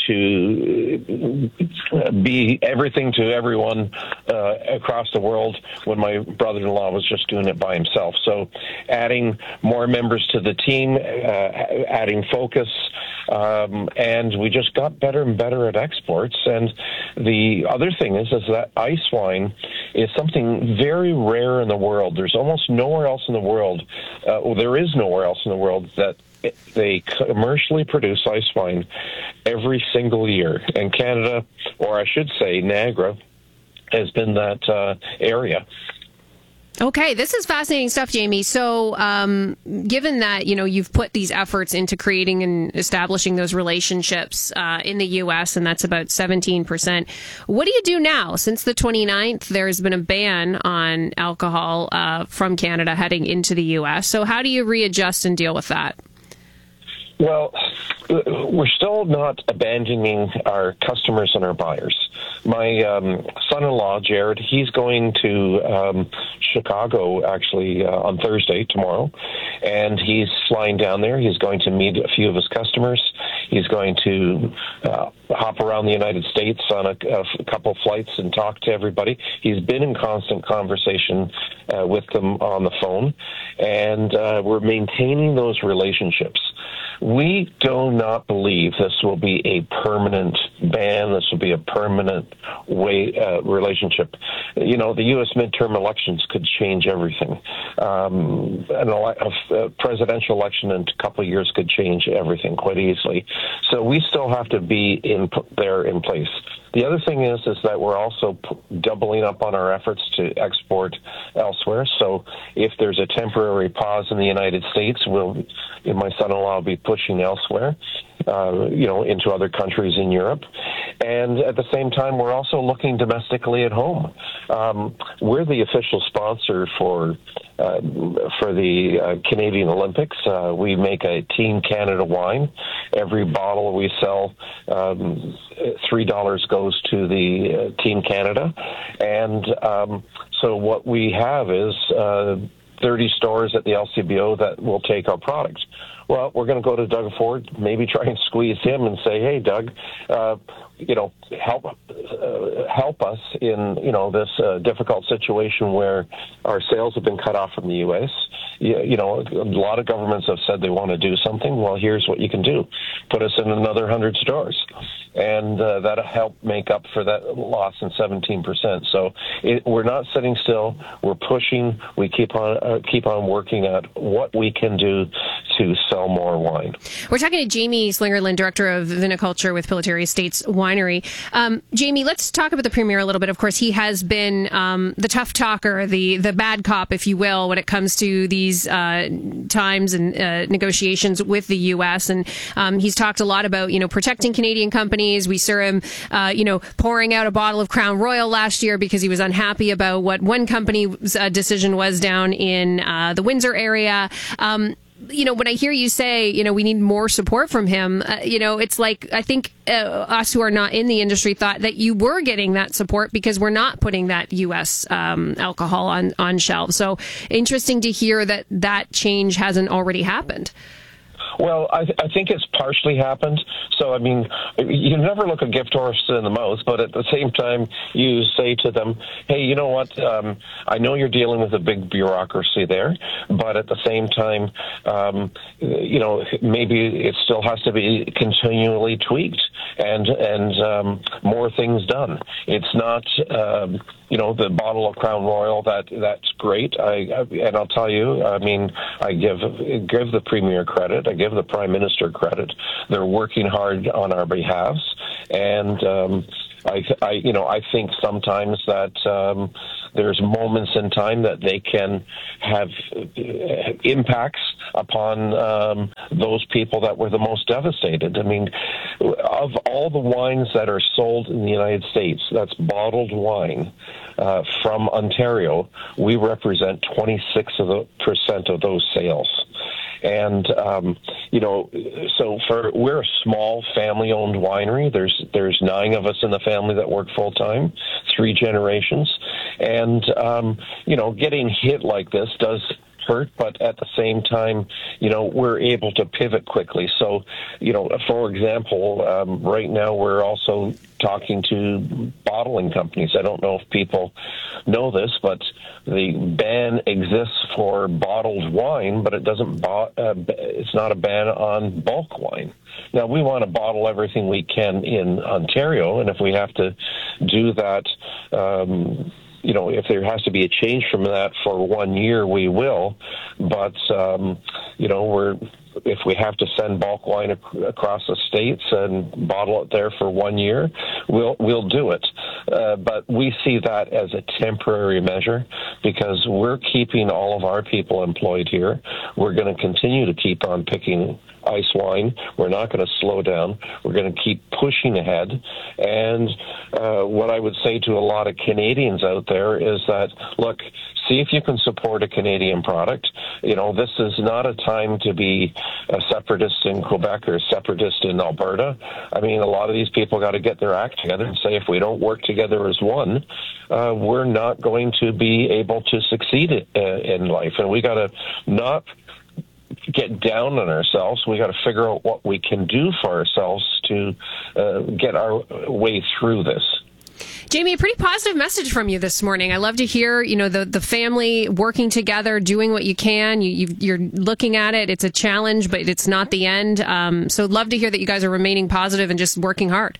to be everything to everyone uh, across the world, when my brother-in-law was just doing it by himself. So adding more members to the team, uh, adding focus, um, and we just got better and better at exports. And the other thing is, is that ice wine is something very rare in the world. There's almost nowhere else in the world, uh, well, there is nowhere else in the world that they commercially produce ice wine every single year. And Canada, or I should say Niagara, has been that uh, area. Okay, this is fascinating stuff, Jamie. So, um, given that, you know, you've put these efforts into creating and establishing those relationships uh, in the U S, and that's about seventeen percent, what do you do now? Since the twenty-ninth, there's been a ban on alcohol uh, from Canada heading into the U S. So how do you readjust and deal with that? Well, we're still not abandoning our customers and our buyers. My um, son-in-law, Jared, he's going to um, Chicago, actually, uh, on Thursday, tomorrow, and he's flying down there. He's going to meet a few of his customers. He's going to uh, hop around the United States on a, a couple flights and talk to everybody. He's been in constant conversation uh, with them on the phone, and uh, we're maintaining those relationships. We do not believe this will be a permanent ban. This will be a permanent way uh, relationship. You know, the U S midterm elections could change everything. Um, an ele- a presidential election in a couple of years could change everything quite easily. So we still have to be in there in place. The other thing is, is that we're also p- doubling up on our efforts to export elsewhere. So if there's a temporary pause in the United States, we'll, my son-in-law will be pushing elsewhere, uh, you know, into other countries in Europe. And at the same time, we're also looking domestically at home. Um, we're the official sponsor for uh, for the uh, Canadian Olympics. Uh, we make a Team Canada wine. Every bottle we sell, um, three dollars goes to the uh, Team Canada. And um, so what we have is uh, thirty stores at the L C B O that will take our product. Well, we're going to go to Doug Ford, maybe try and squeeze him and say, hey, Doug, uh, you know, help uh, help us in, you know, this uh, difficult situation where our sales have been cut off from the U S. You, you know, a lot of governments have said they want to do something. Well, here's what you can do. Put us in another one hundred stores. And uh, that'll help make up for that loss in seventeen percent. So it, we're not sitting still. We're pushing. We keep on uh, keep on working at what we can do to sell more wine. We're talking to Jamie Slingerland, Director of Viniculture with Pillitteri Estates Winery. Um, Jamie, let's talk about the Premier a little bit. Of course, he has been um, the tough talker, the the bad cop, if you will, when it comes to these uh, times and uh, negotiations with the U S. And um, he's talked a lot about, you know, protecting Canadian companies. We saw him, uh, you know, pouring out a bottle of Crown Royal last year because he was unhappy about what one company's uh, decision was down in uh, the Windsor area. Um, you know, when I hear you say, you know, we need more support from him, uh, you know, it's like, I think uh, us who are not in the industry thought that you were getting that support because we're not putting that U S um, alcohol on, on shelves. So interesting to hear that that change hasn't already happened. Well, I, th- I think it's partially happened. So, I mean, you never look a gift horse in the mouth, but at the same time, you say to them, hey, you know what? Um, I know you're dealing with a big bureaucracy there, but at the same time, um, you know, maybe it still has to be continually tweaked and and um, more things done. It's not, um, you know, the bottle of Crown Royal. That that's great. I, I and I'll tell you, I mean, I give give the Premier credit. I give the Prime Minister credit. They're working hard on our behalves, and um, I, I, you know, I think sometimes that um, there's moments in time that they can have impacts upon um, those people that were the most devastated. I mean, of all the wines that are sold in the United States, that's bottled wine uh, from Ontario, we represent twenty-six percent of those sales. And, um, you know, so for we're a small family-owned winery. There's there's nine of us in the family that work full-time, three generations. And, um, you know, getting hit like this does hurt, but at the same time, you know, we're able to pivot quickly. So, you know, for example, um, right now we're also talking to bottling companies. I don't know if people know this, but the ban exists for bottled wine, but it doesn't. Bo- uh, it's not a ban on bulk wine. Now, we want to bottle everything we can in Ontario, and if we have to do that, um, you know, if there has to be a change from that for one year, we will. But, um, you know, we're if we have to send bulk wine ac- across the states and bottle it there for one year, we'll we'll do it. Uh, but we see that as a temporary measure because we're keeping all of our people employed here. We're going to continue to keep on picking ice wine. We're not going to slow down. We're going to keep pushing ahead. And uh, what I would say to a lot of Canadians out there is that, look, see if you can support a Canadian product. You know, this is not a time to be a separatist in Quebec or a separatist in Alberta. I mean, a lot of these people got to get their act together and say, if we don't work together as one, uh, we're not going to be able to succeed uh, in life. And we got to not get down on ourselves. We got to figure out what we can do for ourselves to uh, get our way through this. Jamie, a pretty positive message from you this morning. I love to hear, you know, the, the family working together, doing what you can. You, you, you're looking at it. It's a challenge, but it's not the end. Um, so love to hear that you guys are remaining positive and just working hard.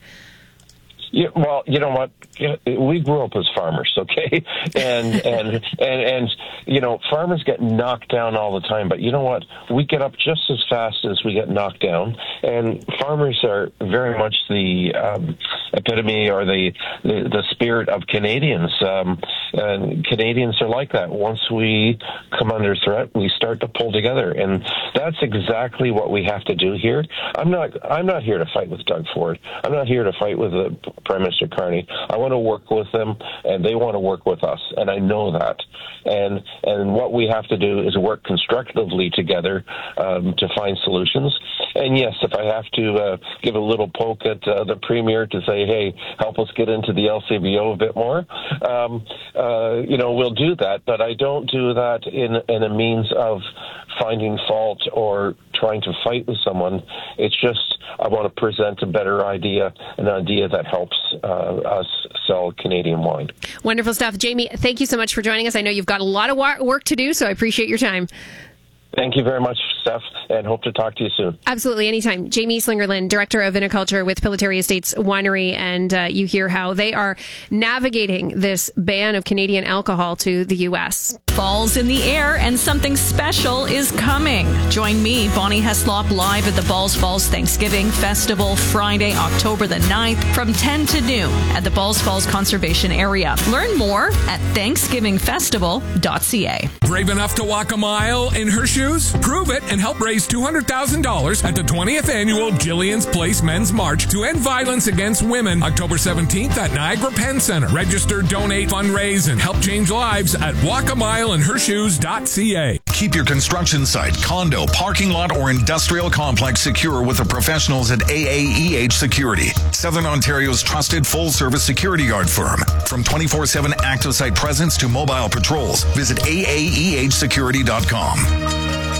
Yeah, well, you know what? We grew up as farmers, okay? And, and, and, and, you know, farmers get knocked down all the time, but you know what? We get up just as fast as we get knocked down. And farmers are very much the um, epitome or the, the, the spirit of Canadians. Um, and Canadians are like that. Once we come under threat, we start to pull together. And that's exactly what we have to do here. I'm not, I'm not here to fight with Doug Ford. I'm not here to fight with the Prime Minister Carney. I want to work with them, and they want to work with us, and I know that. And and what we have to do is work constructively together um, to find solutions. And yes, if I have to uh, give a little poke at uh, the Premier to say, hey, help us get into the L C B O a bit more, um, uh, you know, we'll do that. But I don't do that in, in a means of finding fault or trying to fight with someone. It's just I want to present a better idea, an idea that helps uh, us sell Canadian wine. Wonderful stuff. Jamie, thank you so much for joining us. I know you've got a lot of work to do, so I appreciate your time. Thank you very much, Steph, and hope to talk to you soon. Absolutely, anytime. Jamie Slingerland, Director of Viniculture with Pillitteri Estates Winery, and uh, you hear how they are navigating this ban of Canadian alcohol to the U S. Fall's in the air and something special is coming. Join me, Bonnie Heslop, live at the Balls Falls Thanksgiving Festival Friday, October the ninth from ten to noon at the Balls Falls Conservation Area. Learn more at thanksgiving festival dot c a. Brave enough to walk a mile in her shoes? Prove it and help raise two hundred thousand dollars at the twentieth Annual Jillian's Place Men's March to End Violence Against Women, October seventeenth at Niagara Penn Center. Register, donate, fundraise, and help change lives at walk a mile in her shoes dot c a. Keep your construction site, condo, parking lot, or industrial complex secure with the professionals at A A E H Security, Southern Ontario's trusted full-service security guard firm. From twenty-four seven active site presence to mobile patrols, visit A A E H security dot com.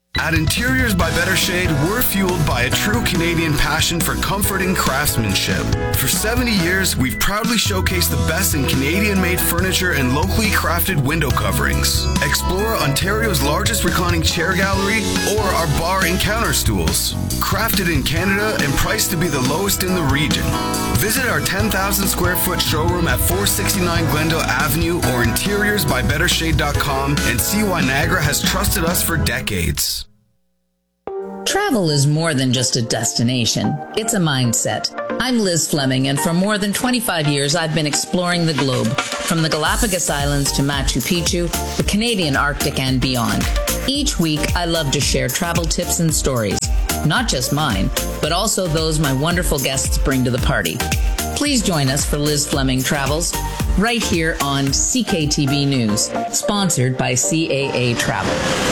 At Interiors by Better Shade, we're fueled by a true Canadian passion for comfort and craftsmanship. For seventy years, we've proudly showcased the best in Canadian-made furniture and locally crafted window coverings. Explore Ontario's largest reclining chair gallery or our bar and counter stools. Crafted in Canada and priced to be the lowest in the region. Visit our ten thousand square foot showroom at four sixty-nine Glendale Avenue or interiors by better shade dot com and see why Niagara has trusted us for decades. Travel is more than just a destination. It's a mindset. I'm Liz Fleming, and for more than twenty-five years, I've been exploring the globe, from the Galapagos Islands to Machu Picchu, the Canadian Arctic, and beyond. Each week, I love to share travel tips and stories, not just mine, but also those my wonderful guests bring to the party. Please join us for Liz Fleming Travels, right here on C K T V News, sponsored by C A A Travel.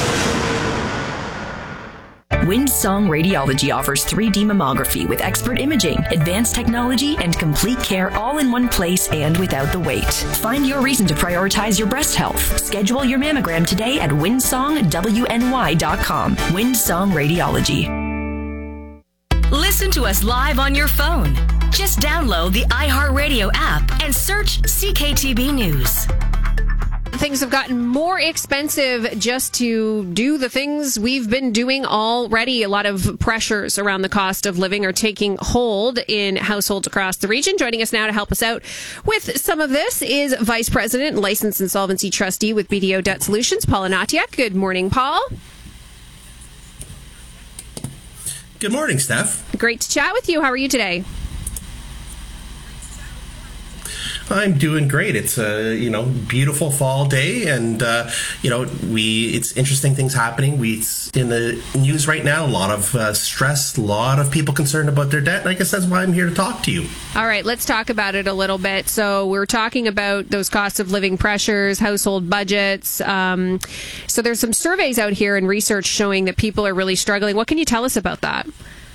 Windsong Radiology offers three D mammography with expert imaging, advanced technology, and complete care all in one place and without the wait. Find your reason to prioritize your breast health. Schedule your mammogram today at windsong w n y dot com. Windsong Radiology. Listen to us live on your phone. Just download the iHeartRadio app and search C K T V News. Things have gotten more expensive just to do the things we've been doing already. A lot of pressures around the cost of living are taking hold in households across the region. Joining us now to help us out with some of this is Vice President and Licensed Insolvency Trustee with B D O Debt Solutions, Paul Anatiak. Good morning, Paul. Good morning, Steph. Great to chat with you. How are you today? I'm doing great. It's a you know beautiful fall day, and uh, you know we it's interesting things happening. We it's in the news right now. A lot of uh, stress, a lot of people concerned about their debt. And I guess that's why I'm here to talk to you. All right, let's talk about it a little bit. So we're talking about those cost of living pressures, household budgets. Um, so there's some surveys out here and research showing that people are really struggling. What can you tell us about that?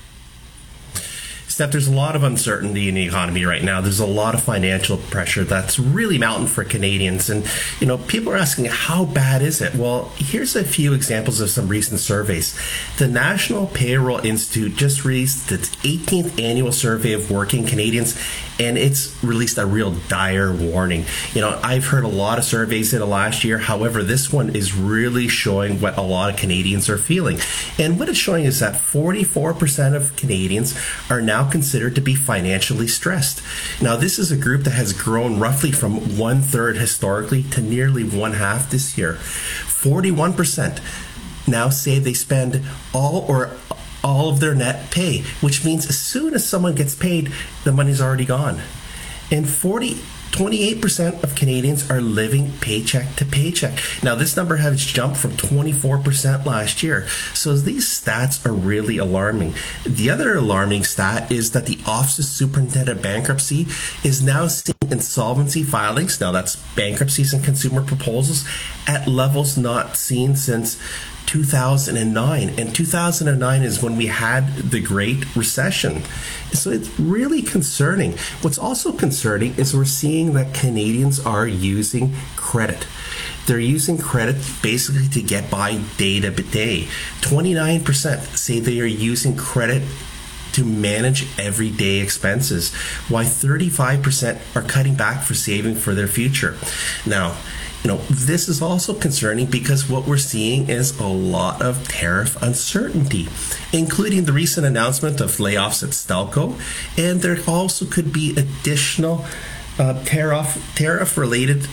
Steph, there's a lot of uncertainty in the economy right now. There's a lot of financial pressure that's really mounting for Canadians. And, you know, people are asking, how bad is it? Well, here's a few examples of some recent surveys. The National Payroll Institute just released its eighteenth annual survey of working Canadians, and it's released a real dire warning. You know, I've heard a lot of surveys in the last year. However, this one is really showing what a lot of Canadians are feeling. And what it's showing is that forty-four percent of Canadians are now considered to be financially stressed. Now, this is a group that has grown roughly from one third historically to nearly one half this year. forty-one percent now say they spend all or all of their net pay, which means as soon as someone gets paid, the money's already gone. And forty twenty-eight percent of Canadians are living paycheck to paycheck. Now, this number has jumped from twenty-four percent last year. So these stats are really alarming. The other alarming stat is that the Office of Superintendent of Bankruptcy is now seeing insolvency filings, now that's bankruptcies and consumer proposals, at levels not seen since two thousand nine, and two thousand nine is when we had the Great Recession. So it's really concerning. What's also concerning is we're seeing that Canadians are using credit. They're using credit basically to get by day to day. twenty-nine percent say they are using credit to manage everyday expenses, while thirty-five percent are cutting back for saving for their future. Now, you know, this is also concerning because what we're seeing is a lot of tariff uncertainty, including the recent announcement of layoffs at Stelco, and there also could be additional uh, tariff tariff related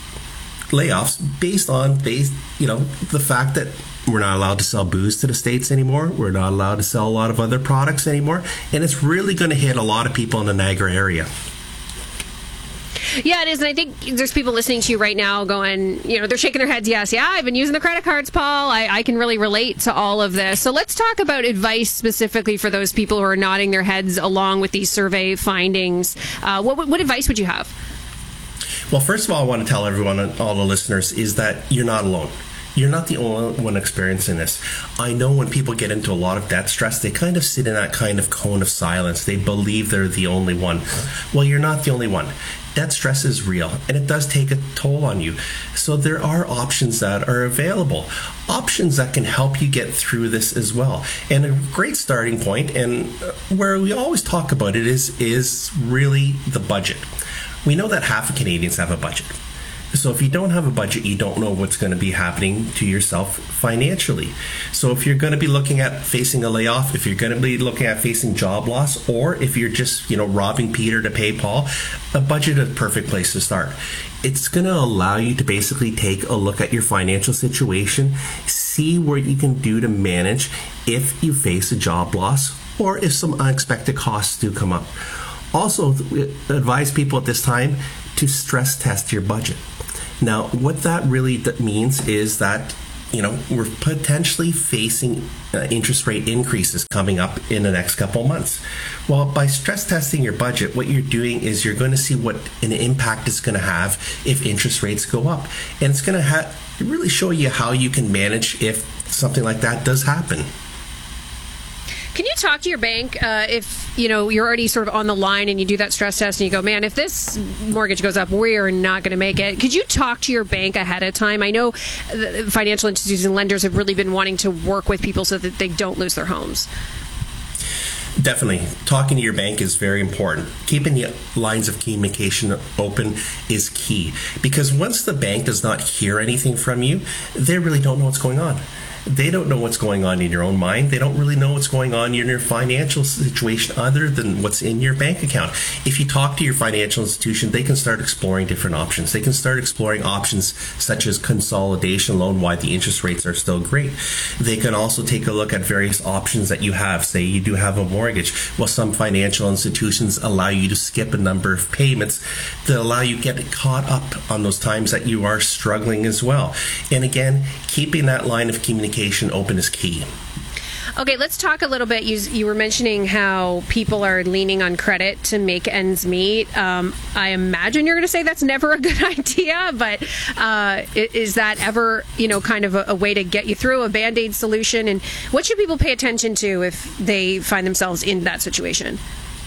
layoffs based on based you know the fact that we're not allowed to sell booze to the States anymore. We're not allowed to sell a lot of other products anymore, and it's really going to hit a lot of people in the Niagara area. Yeah, it is. And I think there's people listening to you right now going, you know, they're shaking their heads. Yes, yeah, I've been using the credit cards, Paul. I, I can really relate to all of this. So let's talk about advice specifically for those people who are nodding their heads along with these survey findings. Uh, what, what advice would you have? Well, first of all, I want to tell everyone, all the listeners, is that you're not alone. You're not the only one experiencing this. I know when people get into a lot of debt stress, they kind of sit in that kind of cone of silence. They believe they're the only one. Well, you're not the only one. debt stress is real and it does take a toll on you. So there are options that are available, options that can help you get through this as well. And a great starting point, and where we always talk about it, is is really the budget. We know that half of Canadians have a budget. So if you don't have a budget, you don't know what's going to be happening to yourself financially. So if you're going to be looking at facing a layoff, if you're going to be looking at facing job loss, or if you're just, you know, robbing Peter to pay Paul, a budget is a perfect place to start. It's going to allow you to basically take a look at your financial situation, see what you can do to manage if you face a job loss or if some unexpected costs do come up. Also, advise people at this time to stress test your budget. Now, what that really means is that, you know, we're potentially facing uh, interest rate increases coming up in the next couple of months. Well, by stress testing your budget, what you're doing is you're going to see what an impact it's going to have if interest rates go up. And it's going to ha- really show you how you can manage if something like that does happen. Can you talk to your bank uh, if, you know, you're already sort of on the line and you do that stress test and you go, man, if this mortgage goes up, we're not going to make it. Could you talk to your bank ahead of time? I know the financial institutions and lenders have really been wanting to work with people so that they don't lose their homes. Definitely. Talking to your bank is very important. Keeping the lines of communication open is key, because once the bank does not hear anything from you, they really don't know what's going on. They don't know what's going on in your own mind. They don't really know what's going on in your financial situation other than what's in your bank account. If you talk to your financial institution, they can start exploring different options. They can start exploring options such as consolidation loan, why the interest rates are still great. They can also take a look at various options that you have. Say you do have a mortgage. Well, some financial institutions allow you to skip a number of payments that allow you to get caught up on those times that you are struggling as well. And again, keeping that line of communication open is key. Okay, let's talk a little bit. You, you were mentioning how people are leaning on credit to make ends meet. Um, I imagine you're going to say that's never a good idea, but uh, is that ever, you know, kind of a, a way to get you through, a Band-Aid solution? And what should people pay attention to if they find themselves in that situation?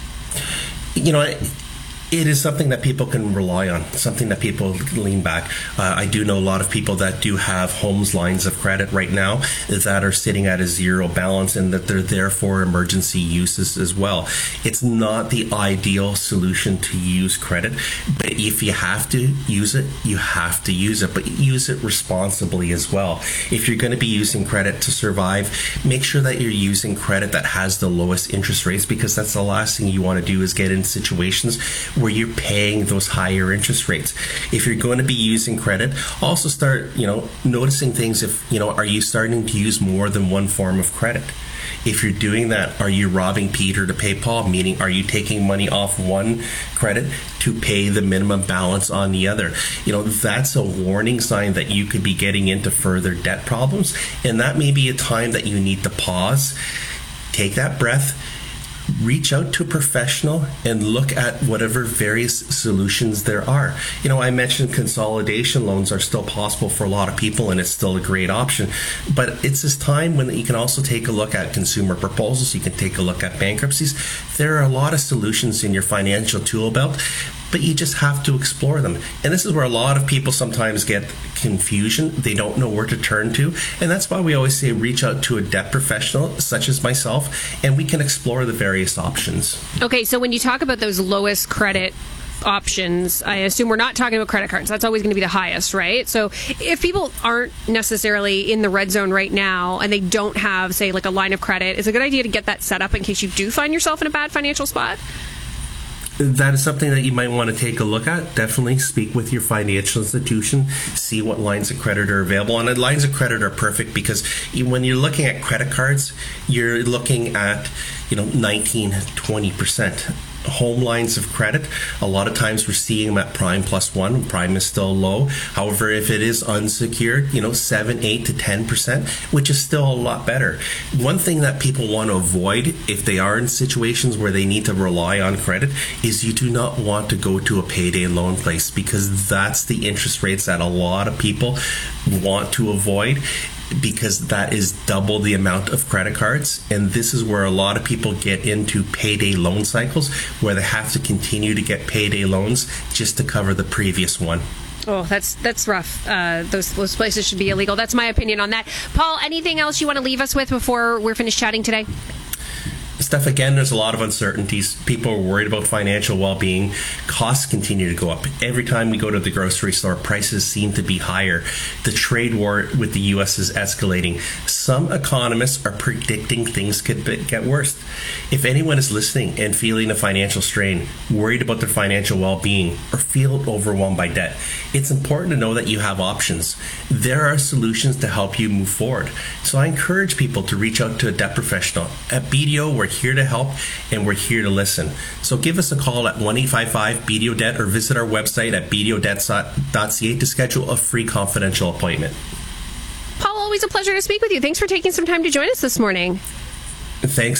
You know, it is something that people can rely on, something that people lean back. Uh, I do know a lot of people that do have homes lines of credit right now that are sitting at a zero balance and that they're there for emergency uses as well. It's not the ideal solution to use credit, but if you have to use it, you have to use it, but use it responsibly as well. If you're going to be using credit to survive, make sure that you're using credit that has the lowest interest rates, because that's the last thing you want to do is get in situations where you're paying those higher interest rates. If you're going to be using credit, also start, you know, noticing things. If, you know, are you starting to use more than one form of credit? If you're doing that, are you robbing Peter to pay Paul? Meaning, are you taking money off one credit to pay the minimum balance on the other? You know, that's a warning sign that you could be getting into further debt problems. And that may be a time that you need to pause, take that breath, reach out to a professional and look at whatever various solutions there are. You know, I mentioned consolidation loans are still possible for a lot of people, and it's still a great option. But it's this time when you can also take a look at consumer proposals. You can take a look at bankruptcies. There are a lot of solutions in your financial tool belt, but you just have to explore them. And this is where a lot of people sometimes get confusion. They don't know where to turn to. And that's why we always say reach out to a debt professional such as myself, and we can explore the various options. Okay, so when you talk about those lowest credit options, I assume we're not talking about credit cards. That's always going to be the highest, right? So if people aren't necessarily in the red zone right now and they don't have, say, like a line of credit, it's a good idea to get that set up in case you do find yourself in a bad financial spot? That is something that you might want to take a look at. Definitely speak with your financial institution, see what lines of credit are available. And the lines of credit are perfect because when you're looking at credit cards, you're looking at, you know, nineteen, twenty percent. Home lines of credit, a lot of times we're seeing them at prime plus one. Prime is still low. However, if it is unsecured, you know, seven, eight to ten percent, which is still a lot better. One thing that people want to avoid if they are in situations where they need to rely on credit is you do not want to go to a payday loan place, because that's the interest rates that a lot of people want to avoid. because that is double the amount of credit cards. And this is where a lot of people get into payday loan cycles where they have to continue to get payday loans just to cover the previous one. Oh, that's that's rough. Uh, those those places should be illegal. That's my opinion on that. Paul, anything else you want to leave us with before we're finished chatting today? Steph, again, there's a lot of uncertainties. People are worried about financial well-being. Costs continue to go up. Every time we go to the grocery store, prices seem to be higher. The trade war with the U S is escalating. Some economists are predicting things could get worse. If anyone is listening and feeling a financial strain, worried about their financial well-being, or feel overwhelmed by debt, it's important to know that you have options. There are solutions to help you move forward. So I encourage people to reach out to a debt professional. At B D O, we're here to help and we're here to listen. So give us a call at one eight five five B D O debt or visit our website at b d o debt dot c a to schedule a free confidential appointment. Paul, always a pleasure to speak with you. Thanks for taking some time to join us this morning. Thanks